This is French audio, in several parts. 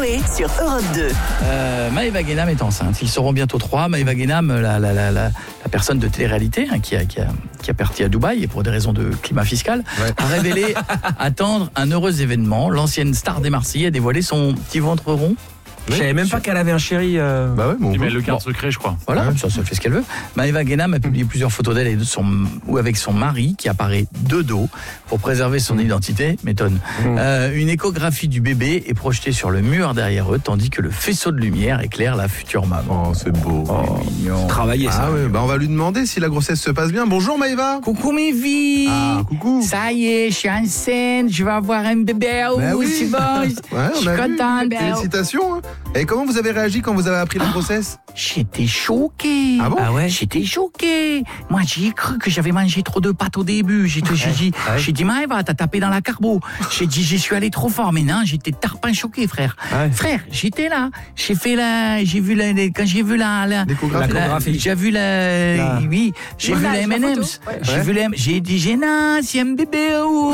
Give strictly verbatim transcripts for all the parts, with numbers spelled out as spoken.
Coé sur Europe deux. Euh, Maëva Guénam est enceinte. Ils seront bientôt trois. Maëva Guénam, la, la, la, la, la personne de télé-réalité hein, qui, a, qui, a, qui a parti à Dubaï et pour des raisons de climat fiscal, ouais. a révélé attendre un heureux événement. L'ancienne star des Marseillais a dévoilé son petit ventre rond. Je savais même pas qu'elle avait un chéri. Euh... Bah ouais, bon, il met le carte bon. secret, je crois. Voilà, ouais. ça, ça fait ce qu'elle veut. Maëva Guénam a publié plusieurs photos d'elle et de son, ou avec son mari qui apparaît de dos pour préserver son mmh. identité. M'étonne. Mmh. Euh, une échographie du bébé est projetée sur le mur derrière eux, tandis que le faisceau de lumière éclaire la future maman. Oh, c'est beau. Oh, mignon. Travailler ça. Ah ouais, bah on va lui demander si la grossesse se passe bien. Bonjour Maëva. Coucou mes vies. Ah, coucou. Ça y est, je suis enceinte, je vais avoir un bébé. Oh, bah oui. c'est bon. Ouais, je suis contente. Félicitations. Et comment vous avez réagi quand vous avez appris la grossesse? J'étais choquée. Ah bon? Ah ouais? J'étais choquée. Moi, j'y ai cru que j'avais mangé trop de pâtes au début. J'ai, j'ai dit, ouais. j'ai dit, Maëva, t'as tapé dans la carbo. J'ai dit, j'y suis allé trop fort. Mais non, j'étais tarpin choqué, frère. Ouais. Frère, j'étais là. J'ai fait la, j'ai vu la, quand j'ai vu la, la, la j'ai vu la, la, oui, j'ai vu la M and M's. Ouais. J'ai ouais. vu la, j'ai dit, j'ai non, c'est un bébé. Oh.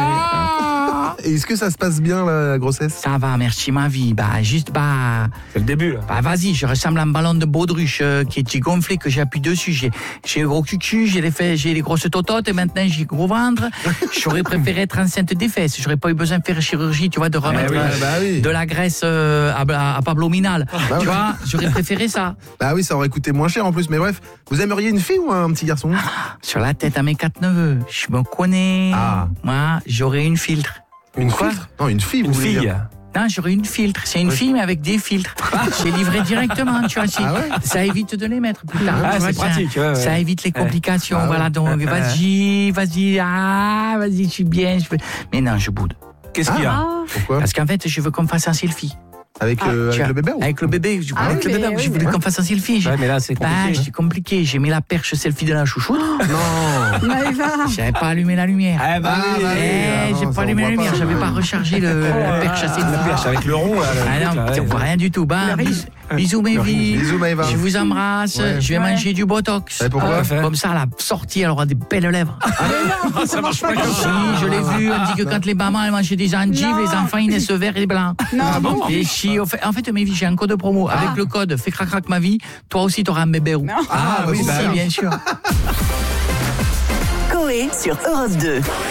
Ouais. Et est-ce que ça se passe bien, la, la grossesse? Ça va, merci ma vie. Bah, juste, bah. C'est le début, là. Bah, vas-y, je ressemble à un ballon de baudruche euh, qui est gonflé, que j'appuie dessus. J'ai, j'ai le gros cucu, j'ai les fesses, j'ai les grosses tototes, et maintenant j'ai le gros ventre. J'aurais préféré être enceinte des fesses. J'aurais pas eu besoin de faire chirurgie, tu vois, de remettre ah oui, bah oui. de la graisse euh, à, à, à Pablo-Minal. Bah tu oui. vois, j'aurais préféré ça. Bah oui, ça aurait coûté moins cher en plus. Mais bref, vous aimeriez une fille ou un petit garçon? Ah, sur la tête à mes quatre neveux, je me connais. Ah. Moi, j'aurais une filtre. Une quoi? filtre? Non, une fille, une vous fille. Dire. Non, j'aurais une filtre. C'est une oui. fille, mais avec des filtres. C'est livré directement, tu vois. Ah ouais? Ça évite de les mettre plus tard. Ah, vois, c'est ça, pratique. Ouais, ouais. Ça évite les complications. Ah, voilà, ouais. donc ah, vas-y, vas-y, ah, vas-y, je suis bien. Je peux... Mais non, je boude. Qu'est-ce ah, qu'il y a? Pourquoi? Parce qu'en fait, je veux qu'on me fasse un selfie. Avec, ah, le, avec le bébé ou? Avec le bébé, je, ah, avec oui, le bébé, oui, je voulais oui. qu'on fasse un selfie. Ouais, mais là, c'est compliqué. Bah, c'est compliqué. J'ai mis la perche selfie de la chouchoute. Non. J'avais pas allumé la lumière. Ah, bah, ah, oui, bah, eh, oui, j'ai non, pas allumé la lumière. J'avais pas rechargé le, la perche assez La perche avec le rond, là. Ah non, on voit rien du tout. Bah, bis, bisous, mes vies. Bisous, Maëva. Je vous embrasse. Ouais. Je vais ouais. manger du botox. Et pourquoi? Ah, comme ça, à la sortie, elle aura des belles lèvres. Non, ça marche pas comme ça. Si, je l'ai vu. On dit que quand les mamans elles mangent des endives, les enfants ils naissent verts et blancs. Non, bon. Et si, en fait, en fait, mes vies, j'ai un code promo. Ah. Avec le code Fais crac crac ma vie, toi aussi t'auras un bébé. Ah, ah oui, bah, si, bien sûr. Coé sur Europe deux.